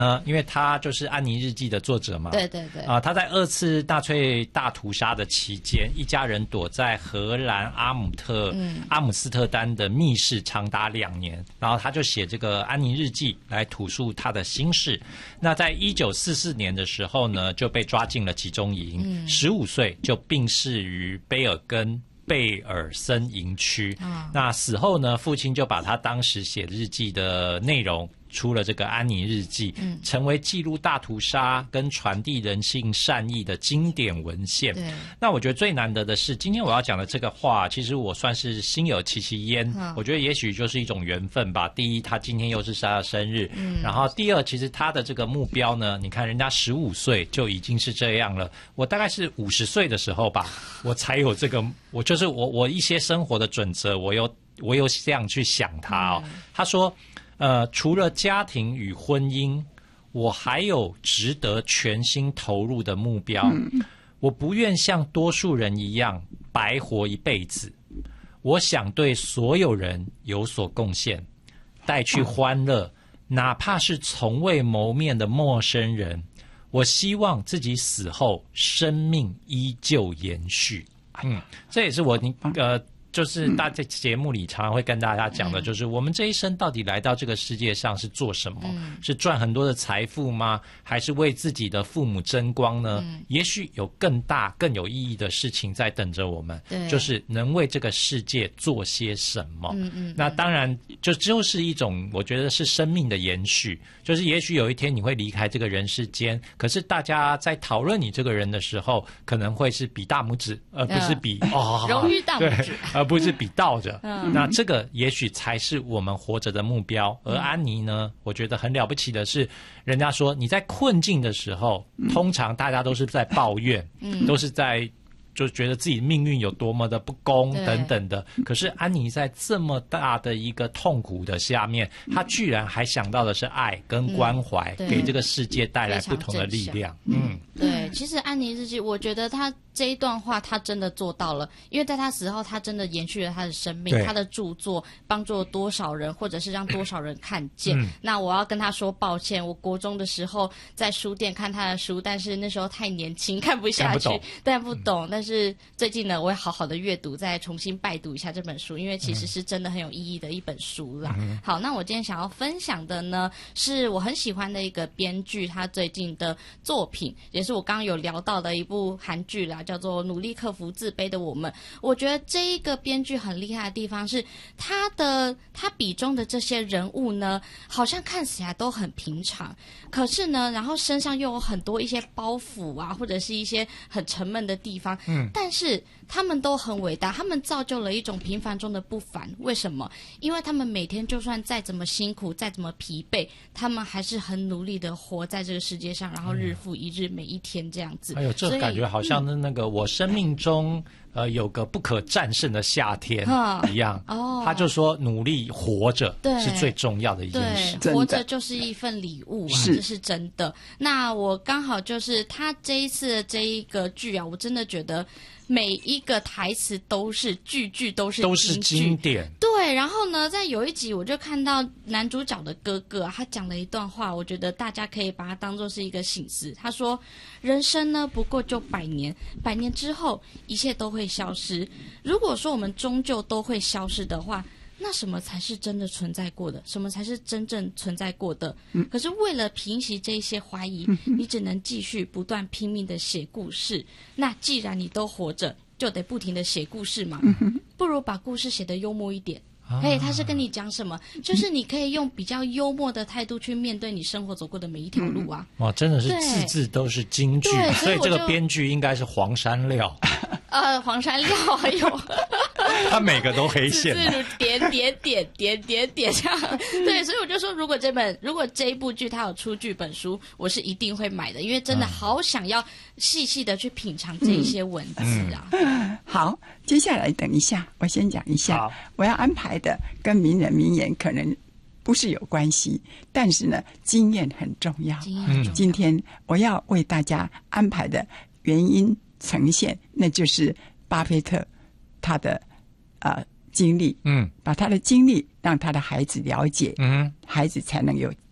因为他就是安妮日记的作者嘛， 对对对， 他在2次纳粹大屠杀的期间，一家人躲在荷兰阿姆斯特丹的密室长达2年，然后他就写这个安妮日记来吐述他的心事。那在1944年的时候呢，就被抓进了集中营，15岁就病逝于贝尔森营区。那死后呢，父亲就把他当时写日记的内容出了这个安妮日记，成为记录大屠杀跟传递人性善意的经典文献。那我觉得最难得的是，今天我要讲的这个话，其实我算是心有戚戚焉。我觉得也许就是一种缘分吧。第一，他今天又是他的生日，然后第二，其实他的这个目标呢，你看人家15岁就已经是这样了，我大概是50岁的时候吧，我才有这个，我就是我一些生活的准则，我有这样去想他哦。他说。除了家庭与婚姻，我还有值得全心投入的目标。我不愿像多数人一样白活一辈子。我想对所有人有所贡献，带去欢乐，哪怕是从未谋面的陌生人。我希望自己死后生命依旧延续。这也是我就是大家在节目里常常会跟大家讲的，就是我们这一生到底来到这个世界上是做什么？是赚很多的财富吗？还是为自己的父母争光呢？也许有更大更有意义的事情在等着我们，就是能为这个世界做些什么。那当然就是一种我觉得是生命的延续，就是也许有一天你会离开这个人世间，可是大家在讨论你这个人的时候，可能会是比大拇指，而不是比荣誉大拇指。 而不是比倒着。那这个也许才是我们活着的目标。而安妮呢，我觉得很了不起的是，人家说你在困境的时候，通常大家都是在抱怨，都是在就觉得自己命运有多么的不公等等的。可是安妮在这么大的一个痛苦的下面，她居然还想到的是爱跟关怀，给这个世界带来不同的力量。 对，其实安妮日记，我觉得她这一段话她真的做到了，因为在她死后，她真的延续了她的生命，她的著作帮助了多少人，或者是让多少人看见。那我要跟她说抱歉，我国中的时候在书店看她的书，但是那时候太年轻，看不下去，但不懂。但是最近呢，我会好好的阅读，再重新拜读一下这本书，因为其实是真的很有意义的一本书啦。好，那我今天想要分享的呢，是我很喜欢的一个编剧，他最近的作品，也是我刚刚有聊到的一部韩剧啦，叫做《努力克服自卑的我们》。我觉得这一个编剧很厉害的地方是，他笔中的这些人物呢，好像看起来都很平常，可是呢，然后身上又有很多一些包袱啊，或者是一些很沉闷的地方。但是他们都很伟大，他们造就了一种平凡中的不凡。为什么？因为他们每天就算再怎么辛苦，再怎么疲惫，他们还是很努力的活在这个世界上，然后日复一日，每一天这样子。 哎呦，这感觉好像是那个我生命中有个不可战胜的夏天一样。他就说努力活着是最重要的一件事， 活着就是一份礼物啊，这是真的。那我刚好就是他这一次的这一个剧啊，我真的觉得每一个台词都是句句都是经典。对，然后呢，在有一集我就看到男主角的哥哥他讲了一段话，我觉得大家可以把它当作是一个省思。他说：“人生呢，不过就100年，100年之后一切都会消失。如果说我们终究都会消失的话，那什么才是真的存在过的？什么才是真正存在过的？可是为了平息这些怀疑，你只能继续不断拼命的写故事。那既然你都活着，就得不停的写故事嘛。不如把故事写得幽默一点。”他是跟你讲什么？就是你可以用比较幽默的态度去面对你生活走过的每一条路啊！ 哇，真的是字字都是金句，所以这个编剧应该是黄山料。 黄山料还有他每个都黑线， 点这样。对，所以我就说，如果这一部剧它有出剧本书，我是一定会买的，因为真的好想要细细的去品尝这一些文字啊。 好，接下来等一下，我先讲一下，我要安排的跟名人名言可能不是有关系，但是呢，经验很重要。今天我要为大家安排的原因呈现，那就是巴菲特他的经历，把他的经历让他的孩子了解，孩子才能有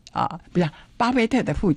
不是巴菲特的父